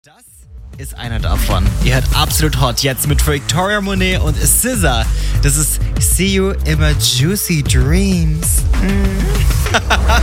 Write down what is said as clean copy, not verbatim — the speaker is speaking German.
Das ist einer davon. Ihr hört Absolut Hot jetzt mit Victoria Monet und SZA. Das ist See You in My Juicy Dreams.